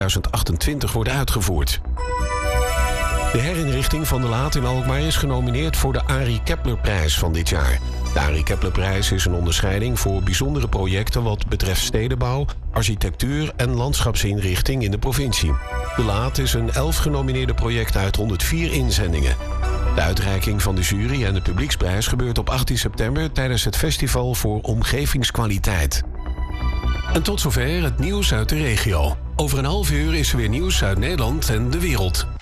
2028 worden uitgevoerd. De herinrichting van de Laat in Alkmaar is genomineerd voor de Arie Keplerprijs van dit jaar. De Arie Keplerprijs is een onderscheiding voor bijzondere projecten wat betreft stedenbouw, architectuur en landschapsinrichting in de provincie. De Laat is een 11 genomineerde project uit 104 inzendingen. De uitreiking van de jury en de publieksprijs gebeurt op 18 september tijdens het Festival voor Omgevingskwaliteit. En tot zover het nieuws uit de regio. Over een half uur is er weer nieuws uit Nederland en de wereld.